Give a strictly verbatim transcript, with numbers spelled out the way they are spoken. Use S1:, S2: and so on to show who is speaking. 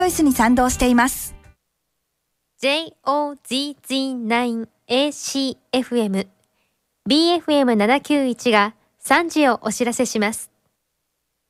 S1: ョイスに賛同しています。
S2: ジェイオーゼットナインエーシーエフエム ビーエフエムななきゅういち がさんじをお知らせします。